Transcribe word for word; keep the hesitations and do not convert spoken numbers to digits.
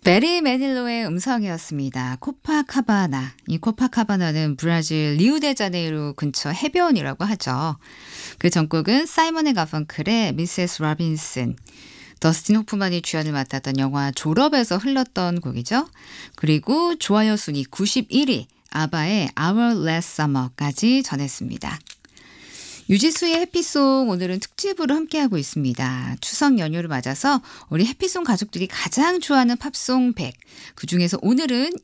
베리 매닐로의 음성이었습니다. 코파카바나. 이 코파카바나는 브라질 리우데자네이루 근처 해변이라고 하죠. 그 전곡은 사이먼 앤 가펑클의 미세스 로빈슨. 더스틴 호프만이 주연을 맡았던 영화 졸업에서 흘렀던 곡이죠. 그리고 좋아요 순위 구십일 위 아바의 Our Last Summer까지 전했습니다. 유지수의 해피송 오늘은 특집으로 함께하고 있습니다. 추석 연휴를 맞아서 우리 해피송 가족들이 가장 좋아하는 팝송 백. 그중에서 오늘은